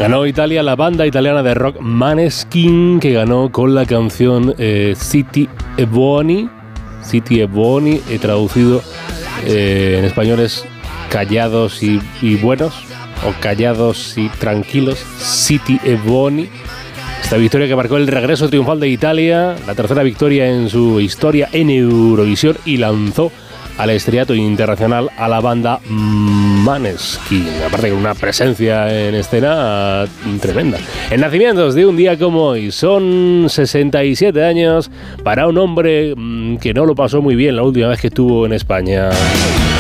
Ganó Italia, la banda italiana de rock Måneskin, que ganó con la canción Zitti e Buoni. Zitti e Buoni, traducido en español es callados y buenos, o callados y tranquilos. Zitti e Buoni. Esta victoria que marcó el regreso triunfal de Italia, la tercera victoria en su historia en Eurovisión, y lanzó al estrellato internacional a la banda Måneskin, aparte de una presencia en escena tremenda. En nacimientos de un día como hoy, son 67 años para un hombre que no lo pasó muy bien la última vez que estuvo en España.